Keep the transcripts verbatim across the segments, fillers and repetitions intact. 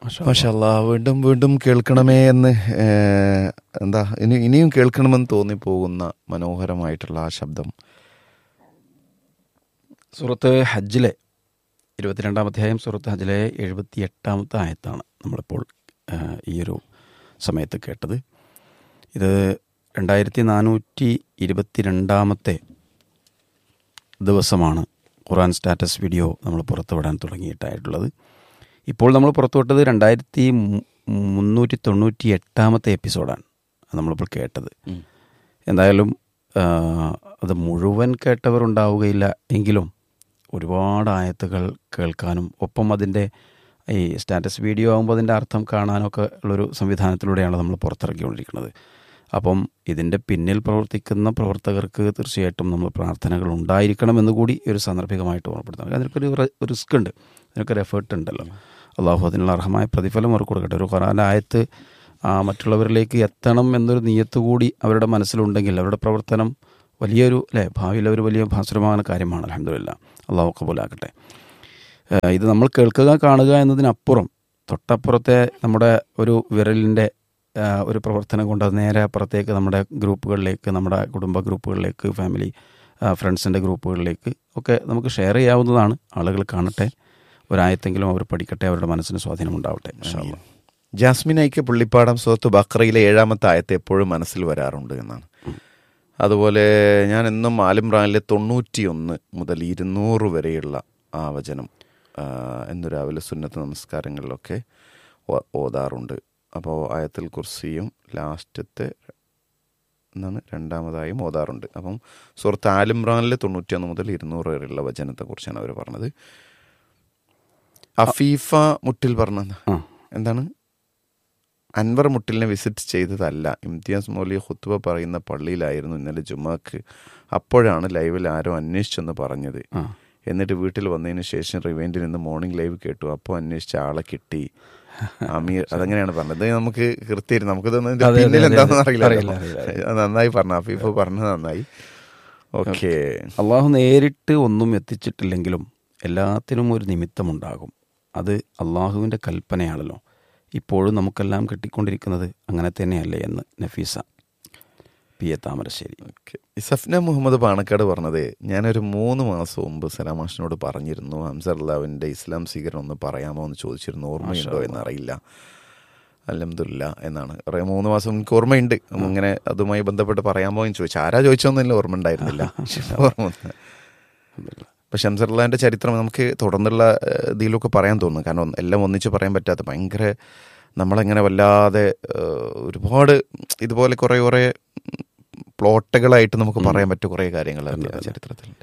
മാഷാ അല്ലാഹ്. വീണ്ടും വീണ്ടും കേൾക്കണമേ എന്ന് എന്താ ഇനി ഇനിയും കേൾക്കണമെന്ന് തോന്നിപ്പോകുന്ന മനോഹരമായിട്ടുള്ള ആ ശബ്ദം. സൂറത്ത് ഹജ്ജിലെ ഇരുപത്തിരണ്ടാം അധ്യായം സൂറത്ത് ഹജ്ജിലെ എഴുപത്തി എട്ടാമത്തെ ആയത്താണ് നമ്മളിപ്പോൾ ഈ ഒരു സമയത്ത് കേട്ടത്. ഇത് രണ്ടായിരത്തി നാനൂറ്റി ഇരുപത്തി രണ്ടാമത്തെ ദിവസമാണ് ഖുർആൻ സ്റ്റാറ്റസ് വീഡിയോ നമ്മൾ പുറത്തുവിടാൻ തുടങ്ങിയിട്ടായിട്ടുള്ളത്. ഇപ്പോൾ നമ്മൾ പുറത്തുവിട്ടത് രണ്ടായിരത്തി മുന്നൂറ്റി തൊണ്ണൂറ്റി എട്ടാമത്തെ എപ്പിസോഡാണ് നമ്മളിപ്പോൾ കേട്ടത്. എന്തായാലും അത് മുഴുവൻ കേട്ടവരുണ്ടാവുകയില്ല എങ്കിലും ഒരുപാട് ആയത്തുകൾ കേൾക്കാനും ഒപ്പം അതിൻ്റെ ഈ സ്റ്റാറ്റസ് വീഡിയോ ആകുമ്പോൾ അതിൻ്റെ അർത്ഥം കാണാനൊക്കെ ഉള്ളൊരു സംവിധാനത്തിലൂടെയാണ് നമ്മൾ പുറത്തിറക്കിക്കൊണ്ടിരിക്കുന്നത്. അപ്പം ഇതിൻ്റെ പിന്നിൽ പ്രവർത്തിക്കുന്ന പ്രവർത്തകർക്ക് തീർച്ചയായിട്ടും നമ്മൾ പ്രാർത്ഥനകൾ ഉണ്ടായിരിക്കണമെന്ന് കൂടി ഒരു സാന്ദർഭികമായിട്ട് ഓർമ്മപ്പെടുത്തണം. അതിനൊരു റിസ്ക് ഉണ്ട്, അതിനൊക്കെ എഫേർട്ട് ഉണ്ടല്ലോ. അള്ളാഹു അതിനുള്ള അർഹമായ പ്രതിഫലം അവർക്ക് കൊടുക്കട്ടെ. ഒരു ഖുർആൻ ആയത്ത് മറ്റുള്ളവരിലേക്ക് എത്തണം എന്നൊരു നിയ്യത്ത് കൂടി അവരുടെ മനസ്സിലുണ്ടെങ്കിൽ അവരുടെ പ്രവർത്തനം വലിയൊരു അല്ലേ ഭാവിയിൽ ഒരു വലിയ ഭാസുരമായ കാര്യമാണ്. അൽഹംദുലില്ലാഹ്, അള്ളാഹു കബൂലാക്കട്ടെ. ഇത് നമ്മൾ കേൾക്കുക കാണുക എന്നതിനപ്പുറം തൊട്ടപ്പുറത്തെ നമ്മുടെ ഒരു വിരലിൻ്റെ ഒരു പ്രവർത്തനം കൊണ്ട് അത് നേരെ അപ്പുറത്തേക്ക് നമ്മുടെ ഗ്രൂപ്പുകളിലേക്ക്, നമ്മുടെ കുടുംബ ഗ്രൂപ്പുകളിലേക്ക്, ഫാമിലി ഫ്രണ്ട്സിൻ്റെ ഗ്രൂപ്പുകളിലേക്ക് ഒക്കെ നമുക്ക് ഷെയർ ചെയ്യാവുന്നതാണ്. ആളുകൾ കാണട്ടെ, ഒരായത്തെങ്കിലും അവർ പഠിക്കട്ടെ, അവരുടെ മനസ്സിന് സ്വാധീനം ഉണ്ടാവട്ടെ. ജാസ്മിൻ ഐക്ക് പുള്ളിപ്പാടം സൂറത്ത് ബഖറയിലെ ഏഴാമത്തെ ആയത്ത് എപ്പോഴും മനസ്സിൽ വരാറുണ്ട് എന്നാണ്. അതുപോലെ ഞാൻ എന്നും ആലിമ്രാനിലെ തൊണ്ണൂറ്റി ഒന്ന് മുതൽ ഇരുന്നൂറ് വരെയുള്ള ആ വചനം എന്നു രാവിലെ സുന്നത്ത് നമസ്കാരങ്ങളിലൊക്കെ ഓതാറുണ്ട്. അപ്പോൾ ആയത്തുൽ കുർസിയും ലാസ്റ്റത്തെ എന്നാണ് രണ്ടാമതായും ഓതാറുണ്ട്. അപ്പം സൂറത്ത് ആലിമ്രാനിലെ തൊണ്ണൂറ്റി ഒന്ന് മുതൽ ഇരുന്നൂറ് വരെയുള്ള വചനത്തെക്കുറിച്ചാണ് അവർ പറഞ്ഞത്. അഫീഫ മുട്ടിൽ പറഞ്ഞത് എന്താണ്? അൻവർ മുട്ടിലിനെ വിസിറ്റ് ചെയ്തതല്ല, ഇംതിയാസ് മൗലവി ഖുത്ബ പറയുന്ന പള്ളിയിലായിരുന്നു ഇന്നലെ ജുമാക്ക്. അപ്പോഴാണ് ലൈവിൽ ആരോ അന്വേഷിച്ചെന്ന് പറഞ്ഞത്. എന്നിട്ട് വീട്ടിൽ വന്നതിന് ശേഷം റിവൈൻഡിൽ നിന്ന് മോർണിംഗ് ലൈവ് കേട്ടു. അപ്പോൾ അന്വേഷിച്ച ആളെ കിട്ടി. അമീർ അതങ്ങനെയാണ് പറഞ്ഞത്. നമുക്ക് കൃത്യമായിട്ട് നമുക്കിതൊന്നും പിന്നിൽ എന്താണെന്ന് അറിയില്ല. നന്നായി പറഞ്ഞു, അഫീഫ് പറഞ്ഞത് നന്നായി. ഓക്കെ. അള്ളാഹു നേരിട്ട് ഒന്നും എത്തിച്ചിട്ടില്ലെങ്കിലും എല്ലാത്തിനും ഒരു നിമിത്തമുണ്ടാകും. അത് അള്ളാഹുവിൻ്റെ കൽപ്പനയാണല്ലോ. ഇപ്പോഴും നമുക്കെല്ലാം കിട്ടിക്കൊണ്ടിരിക്കുന്നത് അങ്ങനെ തന്നെയല്ലേ എന്ന് Nafeesa P A Thamarassery. Okay. Safna Muhammad Panakkad പറഞ്ഞത്, ഞാനൊരു മൂന്ന് മാസം മുമ്പ് സലാമാഷിനോട് പറഞ്ഞിരുന്നു ഹംസറുല്ലാവിൻ്റെ ഇസ്ലാം സ്വീകരണം ഒന്ന് പറയാമോ എന്ന് ചോദിച്ചിരുന്നു. ഓർമ്മയുണ്ടോ എന്നറിയില്ല. അൽഹംദുലില്ലാ എന്നാണ് പറയാം. മൂന്ന് മാസം എനിക്ക് ഓർമ്മയുണ്ട്. ഇങ്ങനെ അതുമായി ബന്ധപ്പെട്ട് പറയാമോ എന്ന് ചോദിച്ചു. ആരാ ചോദിച്ചോന്നില്ല, ഓർമ്മ ഉണ്ടായിരുന്നില്ല. ഓർമ്മ. പക്ഷെ ഹംസറുല്ലാവിൻ്റെ ചരിത്രം നമുക്ക് തുടർന്നുള്ള ഇതിലൊക്കെ പറയാൻ തോന്നുന്നു. കാരണം എല്ലാം ഒന്നിച്ച് പറയാൻ പറ്റാത്ത ഭയങ്കര നമ്മളെങ്ങനെ വല്ലാതെ ഒരുപാട് ഇതുപോലെ കുറേ കുറേ പ്ലോട്ടുകളായിട്ട് നമുക്ക് പറയാൻ പറ്റും കുറേ കാര്യങ്ങൾ ചരിത്രത്തിലുണ്ട്.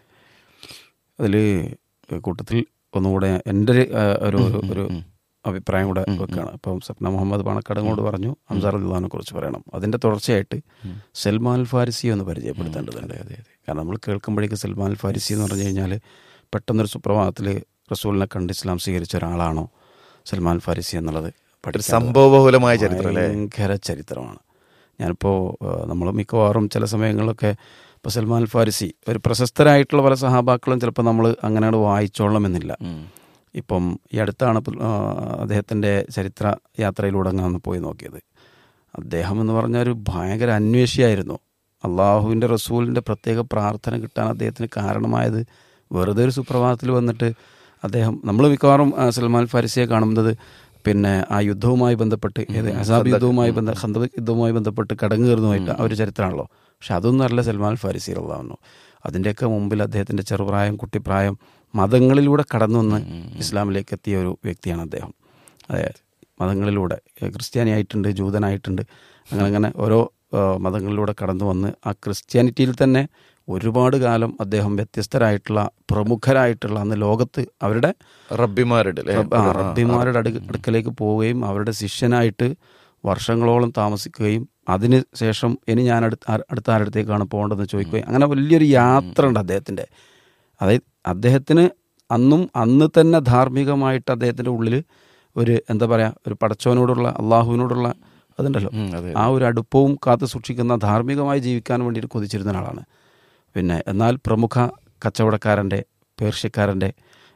അതിൽ കൂട്ടത്തിൽ ഒന്നുകൂടെ എൻ്റെ ഒരു ഒരു അഭിപ്രായം കൂടെ വെക്കുകയാണ്. ഇപ്പം സപ്ന മുഹമ്മദ് പാണക്കാടങ്ങോട് പറഞ്ഞു ഹംസറുല്ലാവിനെ കുറിച്ച് പറയണം. അതിൻ്റെ തുടർച്ചയായിട്ട് സൽമാൻ ഫാരിസി ഒന്ന് പരിചയപ്പെടുത്തേണ്ടതുണ്ട്. കാരണം നമ്മൾ കേൾക്കുമ്പോഴേക്ക് സൽമാൻ ഫാരിസി എന്ന് പറഞ്ഞു കഴിഞ്ഞാൽ പെട്ടെന്നൊരു സുപ്രഭാതത്തിൽ റസൂലിനെ കണ്ട് ഇസ്ലാം സ്വീകരിച്ച ഒരാളാണോ സൽമാൻ ഫാരിസി എന്നുള്ളത് സംഭവബഹുലമായ ചരിത്രം, ഭയങ്കര ചരിത്രമാണ്. ഞാനിപ്പോൾ നമ്മൾ മിക്കവാറും ചില സമയങ്ങളിലൊക്കെ ഇപ്പോൾ സൽമാൻ ഫാരിസി ഒരു പ്രശസ്തരായിട്ടുള്ള പല സഹാബാക്കളും ചിലപ്പോൾ നമ്മൾ അങ്ങനെയാണ് വായിച്ചോളണമെന്നില്ല. ഇപ്പം ഈ അടുത്താണ് അദ്ദേഹത്തിൻ്റെ ചരിത്ര യാത്രയിലൂടെ അങ്ങ് പോയി നോക്കിയത്. അദ്ദേഹം എന്ന് പറഞ്ഞാൽ ഒരു ഭയങ്കര അന്വേഷിയായിരുന്നു. അള്ളാഹുവിൻ്റെ റസൂലിൻ്റെ പ്രത്യേക പ്രാർത്ഥന കിട്ടാൻ അദ്ദേഹത്തിന് കാരണമായത് വെറുതെ ഒരു സുപ്രഭാതത്തിൽ വന്നിട്ട് അദ്ദേഹം നമ്മൾ മിക്കവാറും സൽമാൻ ഫാരിസിയെ കാണുന്നത് പിന്നെ ആ യുദ്ധവുമായി ബന്ധപ്പെട്ട് ഏത് അസാബ് യുദ്ധവുമായി ബന്ധ ഖന്തഖ് യുദ്ധവുമായി ബന്ധപ്പെട്ട് കടങ്ങു കയറുന്നതായിട്ട് ആ ഒരു ചരിത്രമാണല്ലോ. പക്ഷെ അതൊന്നും അല്ല സൽമാൻ ഫാരിസി അള്ളാഹു. അതിൻ്റെയൊക്കെ മുമ്പിൽ അദ്ദേഹത്തിൻ്റെ ചെറുപ്രായം, കുട്ടിപ്രായം, മതങ്ങളിലൂടെ കടന്നു വന്ന് ഇസ്ലാമിലേക്ക് എത്തിയ ഒരു വ്യക്തിയാണ് അദ്ദേഹം. അതെ, മതങ്ങളിലൂടെ ക്രിസ്ത്യാനിയായിട്ടുണ്ട്, ജൂതനായിട്ടുണ്ട്, അങ്ങനെ അങ്ങനെ ഓരോ മതങ്ങളിലൂടെ കടന്നു വന്ന് ആ ക്രിസ്ത്യാനിറ്റിയിൽ തന്നെ ഒരുപാട് കാലം അദ്ദേഹം വ്യത്യസ്തരായിട്ടുള്ള പ്രമുഖരായിട്ടുള്ള അന്ന് ലോകത്ത് അവരുടെ റബ്ബിമാരുടെ റബ്ബിമാരുടെ അടു അടുക്കലേക്ക് പോവുകയും അവരുടെ ശിഷ്യനായിട്ട് വർഷങ്ങളോളം താമസിക്കുകയും അതിന് ശേഷം ഇനി ഞാൻ അടുത്ത അടുത്ത ആരുടെത്തേക്കാണ് പോകേണ്ടതെന്ന് ചോദിക്കുകയും അങ്ങനെ വലിയൊരു യാത്ര ഉണ്ട് അദ്ദേഹത്തിൻ്റെ. അതായത് അദ്ദേഹത്തിന് അന്നും അന്ന് തന്നെ ധാർമ്മികമായിട്ട് അദ്ദേഹത്തിൻ്റെ ഉള്ളിൽ ഒരു എന്താ പറയുക ഒരു പടച്ചവനോടുള്ള അള്ളാഹുവിനോടുള്ള അതുണ്ടല്ലോ, ആ ഒരു അടുപ്പവും കാത്തു സൂക്ഷിക്കുന്ന ധാർമ്മികമായി ജീവിക്കാൻ വേണ്ടിയിട്ട് കൊതിച്ചിരുന്ന ആളാണ്. പിന്നെ എന്നാൽ പ്രമുഖ കച്ചവടക്കാരൻ്റെ പേർഷ്യക്കാരൻ്റെ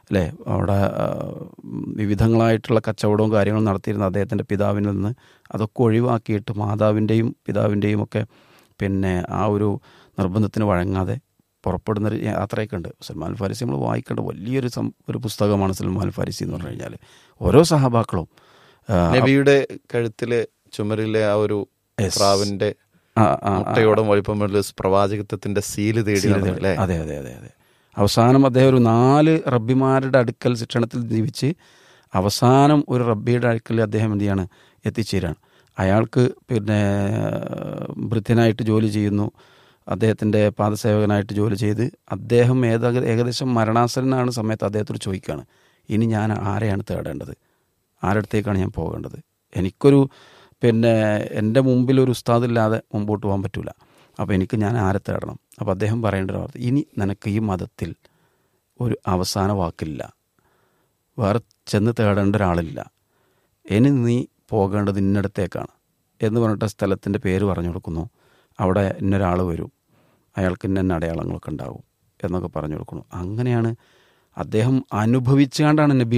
അല്ലേ, അവിടെ വിവിധങ്ങളായിട്ടുള്ള കച്ചവടവും കാര്യങ്ങളും നടത്തിയിരുന്ന അദ്ദേഹത്തിൻ്റെ പിതാവിൽ നിന്ന് അതൊക്കെ ഒഴിവാക്കിയിട്ട് മാതാവിൻ്റെയും പിതാവിൻ്റെയും ഒക്കെ പിന്നെ ആ ഒരു നിർബന്ധത്തിന് വഴങ്ങാതെ പുറപ്പെടുന്നൊരു യാത്രയൊക്കെ ഉണ്ട്. സൽമാൻ ഫാരിസി നമ്മൾ വായിക്കേണ്ട വലിയൊരു സം ഒരു പുസ്തകമാണ് സൽമാൻ ഫാരിസി എന്ന് പറഞ്ഞു കഴിഞ്ഞാൽ. ഓരോ സഹാബാക്കളും നബിയുടെ കഴുത്തിലെ ചുമരിലെ ആ ഒരു പ്രാവിന്റെ മുട്ടയോടും വലിപ്പമുള്ള പ്രവാചകത്വത്തിന്റെ സീല് തേടി. അതെ അതെ അതെ അതെ അവസാനം അദ്ദേഹം ഒരു നാല് റബ്ബിമാരുടെ അടുക്കൽ ശിക്ഷണത്തിൽ ജീവിച്ച് അവസാനം ഒരു റബ്ബിയുടെ അടുക്കൽ അദ്ദേഹം എന്ത് ചെയ്യാണ് എത്തിച്ചേരാണ്. അയാൾക്ക് പിന്നെ ഭൃത്യനായിട്ട് ജോലി ചെയ്യുന്നു, അദ്ദേഹത്തിൻ്റെ പാദസേവകനായിട്ട് ജോലി ചെയ്ത് അദ്ദേഹം ഏത ഏകദേശം മരണാസനാണ് സമയത്ത് അദ്ദേഹത്തോട് ചോദിക്കുകയാണ്, ഇനി ഞാൻ ആരെയാണ് തേടേണ്ടത്, ആരടുത്തേക്കാണ് ഞാൻ പോകേണ്ടത്, എനിക്കൊരു പിന്നെ എൻ്റെ മുമ്പിൽ ഒരു ഉസ്താദില്ലാതെ മുമ്പോട്ട് പോകാൻ പറ്റില്ല, അപ്പോൾ എനിക്ക് ഞാൻ ആരെ തേടണം. അപ്പോൾ അദ്ദേഹം പറയേണ്ട ഒരു വാർത്ത, ഇനി നിനക്ക് ഈ മതത്തിൽ ഒരു അവസാന വാക്കില്ല, വേറെ ചെന്ന് തേടേണ്ട ഒരാളില്ല, ഇനി നീ പോകേണ്ടത് ഇന്നടത്തേക്കാണ് എന്ന് പറഞ്ഞിട്ട് സ്ഥലത്തിൻ്റെ പേര് പറഞ്ഞു കൊടുക്കുന്നു. അവിടെ ഇന്നൊരാൾ വരും, അയാൾക്ക് ഇന്ന അടയാളങ്ങളൊക്കെ ഉണ്ടാവും എന്നൊക്കെ പറഞ്ഞു കൊടുക്കുന്നു. അങ്ങനെയാണ് അദ്ദേഹം അനുഭവിച്ചുകൊണ്ടാണ് നബി